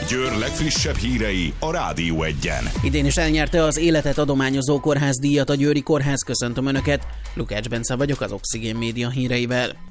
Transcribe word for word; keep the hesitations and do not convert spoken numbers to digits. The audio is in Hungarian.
Győr legfrissebb hírei a Rádió Egyen. Idén is elnyerte az életet adományozó kórház díjat a Győri Kórház. Köszöntöm Önöket, Lukács Bence vagyok az Oxigén Média híreivel.